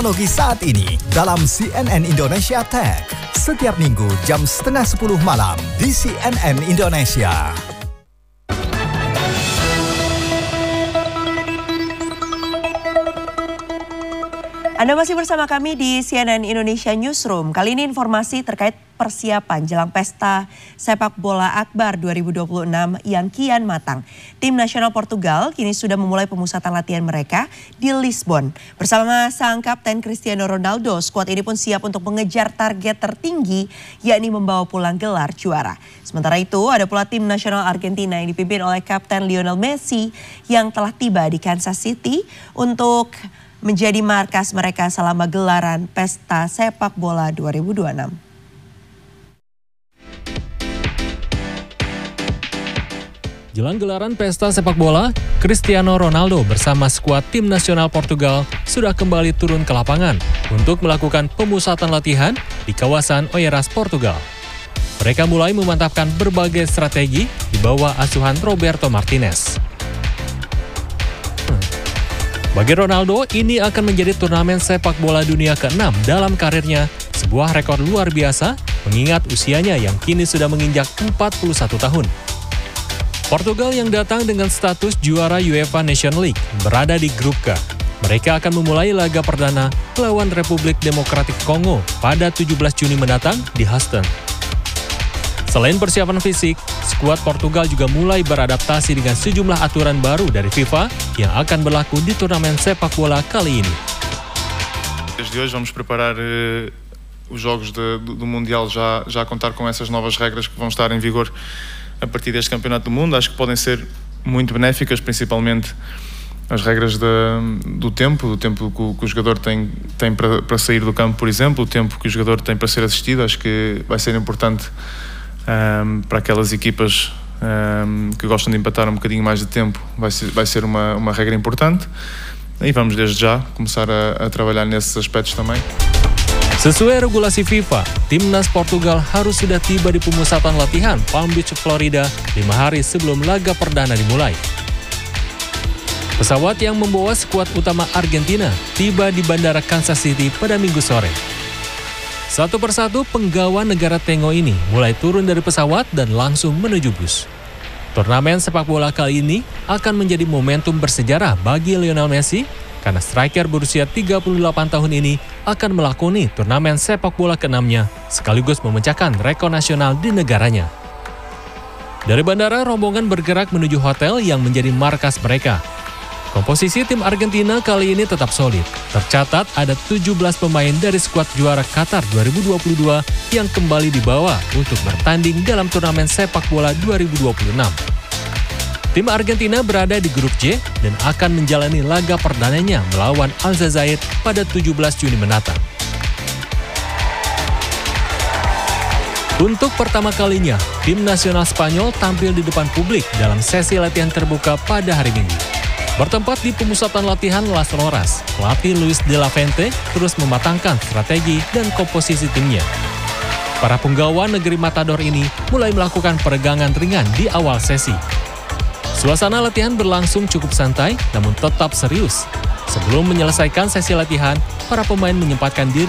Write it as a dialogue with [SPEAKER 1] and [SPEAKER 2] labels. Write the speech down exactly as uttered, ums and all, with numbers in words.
[SPEAKER 1] teknologi saat ini dalam C N N Indonesia Tech. Setiap minggu jam setengah sepuluh malam di C N N Indonesia.
[SPEAKER 2] Anda masih bersama kami di C N N Indonesia Newsroom. Kali ini informasi terkait persiapan jelang pesta sepak bola Akbar dua ribu dua puluh enam yang kian matang. Tim nasional Portugal kini sudah memulai pemusatan latihan mereka di Lisbon. Bersama sang kapten Cristiano Ronaldo, skuad ini pun siap untuk mengejar target tertinggi, yakni membawa pulang gelar juara. Sementara itu ada pula tim nasional Argentina yang dipimpin oleh kapten Lionel Messi yang telah tiba di Kansas City untuk menjadi markas mereka selama gelaran pesta sepak bola dua ribu dua puluh enam.
[SPEAKER 3] Jelang gelaran pesta sepak bola, Cristiano Ronaldo bersama skuad tim nasional Portugal sudah kembali turun ke lapangan untuk melakukan pemusatan latihan di kawasan Oeiras, Portugal. Mereka mulai memantapkan berbagai strategi di bawah asuhan Roberto Martinez. Bagi Ronaldo, ini akan menjadi turnamen sepak bola dunia keenam dalam karirnya, sebuah rekor luar biasa mengingat usianya yang kini sudah menginjak empat puluh satu tahun. Portugal yang datang dengan status juara UEFA Nation League berada di grup K. Mereka akan memulai laga perdana melawan Republik Demokratik Kongo pada tujuh belas Juni mendatang di Houston. Selain persiapan fisik, skuad Portugal juga mulai beradaptasi dengan sejumlah aturan baru dari FIFA yang akan berlaku di turnamen sepak bola kali ini.
[SPEAKER 4] Desde hoje vamos preparar uh, os jogos de, do, do Mundial já, já a contar com essas novas regras que vão estar em vigor a partir deste Campeonato do Mundo. Acho que podem ser muito benéficas, principalmente as regras de, do tempo, do tempo que o, que o jogador tem, tem para, para sair do campo, por exemplo, o tempo que o jogador tem para ser assistido. Acho que vai ser importante Um, para aquelas equipas um, que gostam de empatar um bocadinho mais de tempo, vai ser, vai ser uma, uma regra importante e vamos desde já começar a, a trabalhar nesses aspectos também.
[SPEAKER 3] Sesuai regulasi FIFA, timnas Portugal harus sudah tiba di pemusatan latihan Palm Beach, Florida lima hari sebelum laga perdana dimulai. Pesawat yang membawa skuad utama Argentina tiba di Bandara Kansas City pada Minggu sore. Satu persatu penggawa negara Tengo ini mulai turun dari pesawat dan langsung menuju bus. Turnamen sepak bola kali ini akan menjadi momentum bersejarah bagi Lionel Messi karena striker berusia tiga puluh delapan tahun ini akan melakoni turnamen sepak bola keenamnya sekaligus memecahkan rekor nasional di negaranya. Dari bandara, rombongan bergerak menuju hotel yang menjadi markas mereka. Komposisi tim Argentina kali ini tetap solid. Tercatat ada tujuh belas pemain dari skuad juara Qatar dua ribu dua puluh dua yang kembali dibawa untuk bertanding dalam turnamen sepak bola dua ribu dua puluh enam. Tim Argentina berada di grup J dan akan menjalani laga perdananya melawan Aljazair pada tujuh belas Juni mendatang. Untuk pertama kalinya, tim nasional Spanyol tampil di depan publik dalam sesi latihan terbuka pada hari Minggu. Bertempat di pemusatan latihan Las Loras, pelatih Luis de la Fuente terus mematangkan strategi dan komposisi timnya. Para penggawa negeri Matador ini mulai melakukan peregangan ringan di awal sesi. Suasana latihan berlangsung cukup santai namun tetap serius. Sebelum menyelesaikan sesi latihan, para pemain menyempatkan diri